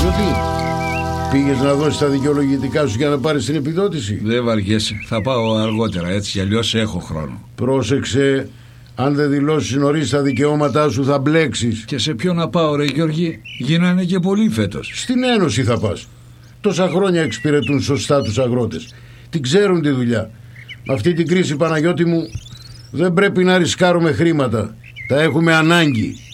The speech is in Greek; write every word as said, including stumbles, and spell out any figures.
αγρότη? Πήγες να δώσεις τα δικαιολογητικά σου για να πάρεις την επιδότηση? Δεν βαριέσαι, θα πάω αργότερα, έτσι κι αλλιώς έχω χρόνο. Πρόσεξε, αν δεν δηλώσεις νωρίς τα δικαιώματά σου θα μπλέξεις. Και σε ποιο να πάω ρε Γιώργη, γίνανε και πολλοί φέτος. Στην Ένωση θα πας. Τόσα χρόνια εξυπηρετούν σωστά τους αγρότες. Την ξέρουν τη δουλειά. Με αυτή την κρίση, Παναγιώτη μου, δεν πρέπει να ρισκάρουμε χρήματα. Τα έχουμε ανάγκη.